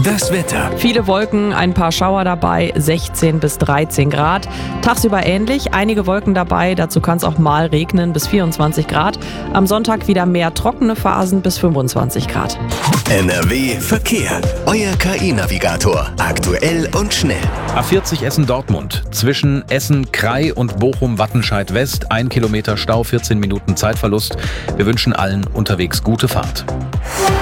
Das Wetter. Viele Wolken, ein paar Schauer dabei, 16 bis 13 Grad. Tagsüber ähnlich, einige Wolken dabei, dazu kann es auch mal regnen, bis 24 Grad. Am Sonntag wieder mehr trockene Phasen, bis 25 Grad. NRW Verkehr. Euer KI-Navigator. Aktuell und schnell. A40 Essen-Dortmund. Zwischen Essen-Krei und Bochum-Wattenscheid-West. 1 Kilometer Stau, 14 Minuten Zeitverlust. Wir wünschen allen unterwegs gute Fahrt.